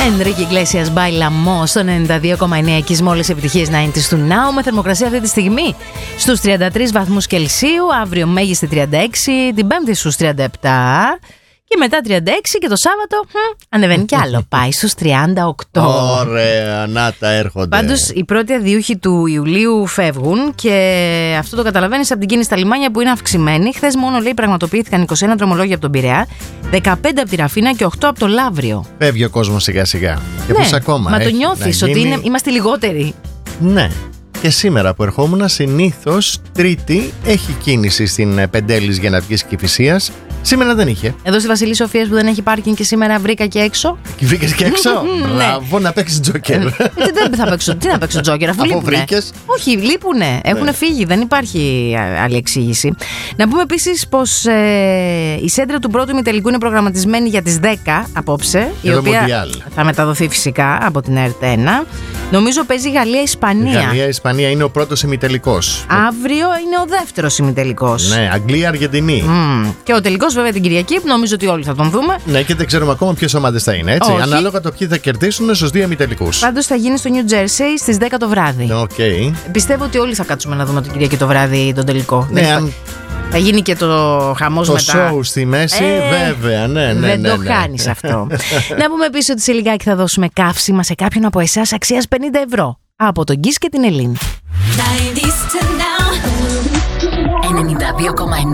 Ενρίκη Ιγκλέσιας Bailamos στο 92,9 εκεί με όλες τις επιτυχίες 90's του Now, με θερμοκρασία αυτή τη στιγμή στους 33 βαθμούς Κελσίου, αύριο μέγιστη 36, την Πέμπτη στους 37 και μετά 36 και το Σάββατο ανεβαίνει κι άλλο, πάει στους 38. Ωραία, να τα έρχονται. Πάντως οι πρώτοι αδιούχοι του Ιουλίου φεύγουν και αυτό το καταλαβαίνεις από την κίνηση στα λιμάνια που είναι αυξημένη. Χθες μόνο λέει πραγματοποιήθηκαν 21 δρομολόγια από τον Πειραιά, 15 από τη Ραφίνα και 8 από το Λαύριο. Φεύγει ο κόσμος σιγά σιγά. Και ναι, πώς ακόμα. Μα το νιώθεις ότι είμαστε λιγότεροι. Ναι. Και σήμερα που ερχόμουν, συνήθως Τρίτη έχει κίνηση στην Πεντέλης για να βγεις Κηφισίας. Σήμερα δεν είχε. Εδώ στη Βασιλή Σοφίας που δεν έχει πάρκινγκ και σήμερα βρήκα και έξω. Και βρήκες και έξω. Μπράβο, να παίξεις τζόκερ. Δεν θα παίξω. Τι να παίξω τζόκερ, αφού λείπουνε. Όχι, λείπουνε. Έχουν φύγει. Δεν υπάρχει άλλη εξήγηση. Να πούμε επίσης πως η σέντρα του πρώτου ημιτελικού είναι προγραμματισμένη για τις 10 απόψε. Η οποία θα μεταδοθεί φυσικά από την ΕΡΤ1. Νομίζω παίζει Γαλλία-Ισπανία. Γαλλία-Ισπανία είναι ο πρώτος ημιτελικός. Αύριο είναι ο δεύτερος ημιτελικός. Ναι, Αγγλία-Αργεντινή. Και ο τελικός βέβαια την Κυριακή, που νομίζω ότι όλοι θα τον δούμε. Ναι, και δεν ξέρουμε ακόμα ποιες ομάδες θα είναι, έτσι. Όχι. Ανάλογα το ποιοι θα κερδίσουν στους δύο ημιτελικούς. Πάντως θα γίνει στο New Jersey στις 10 το βράδυ. Okay. Πιστεύω ότι όλοι θα κάτσουμε να δούμε την Κυριακή το βράδυ τον τελικό. Ναι, θα γίνει και το χαμός μετά. Το σοου στη μέση, βέβαια. Ναι, δεν το χάνεις αυτό. Να πούμε επίσης ότι σε λιγάκι θα δώσουμε καύσιμα σε κάποιον από εσάς αξίας 50 ευρώ. Από τον Γκις και την Ελένη. 92,9